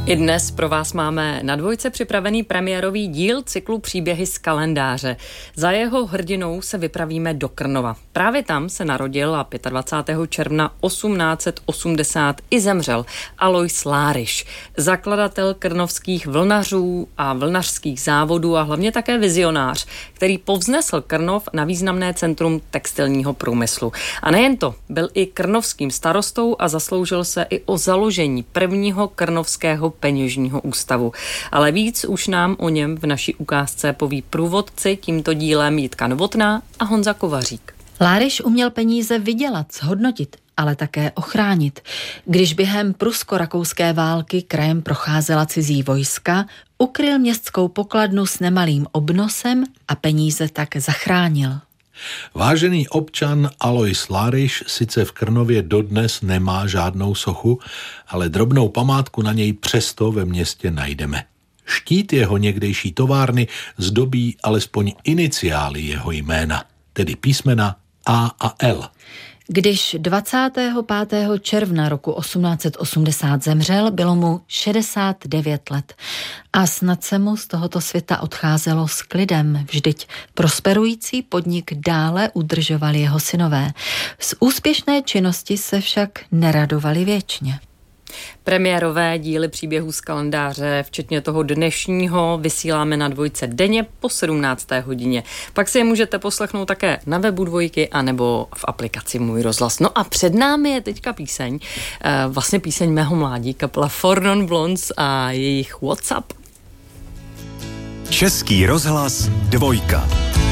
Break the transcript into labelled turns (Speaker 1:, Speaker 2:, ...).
Speaker 1: I dnes pro vás máme na Dvojce připravený premiérový díl cyklu Příběhy z kalendáře. Za jeho hrdinou se vypravíme do Krnova. Právě tam se narodil a 25. června 1880 i zemřel Alois Láryš, zakladatel krnovských vlnařů a vlnařských závodů a hlavně také vizionář, který povznesl Krnov na významné centrum textilního průmyslu. A nejen to, byl i krnovským starostou a zasloužil se i o založení prvního krnovského peněžního ústavu. Ale víc už nám o něm v naší ukázce poví průvodci tímto dílem Jitka Novotná a Honza Kovařík.
Speaker 2: Láryš uměl peníze vydělat, zhodnotit, ale také ochránit. Když během prusko-rakouské války krajem procházela cizí vojska, ukryl městskou pokladnu s nemalým obnosem a peníze tak zachránil.
Speaker 3: Vážený občan Alois Láryš sice v Krnově dodnes nemá žádnou sochu, ale drobnou památku na něj přesto ve městě najdeme. Štít jeho někdejší továrny zdobí alespoň iniciály jeho jména, tedy písmena A a L.
Speaker 2: Když 25. června roku 1880 zemřel, bylo mu 69 let a snad se mu z tohoto světa odcházelo s klidem. Vždyť prosperující podnik dále udržovali jeho synové. Z úspěšné činnosti se však neradovali věčně.
Speaker 1: Premiérové díly Příběhů z kalendáře, včetně toho dnešního, vysíláme na Dvojce denně po 17. hodině. Pak si je můžete poslechnout také na webu Dvojky anebo v aplikaci Můj rozhlas. No a před námi je teďka píseň, vlastně píseň mého mládí, kapela Four Non Blondes a jejich WhatsApp.
Speaker 4: Český rozhlas Dvojka.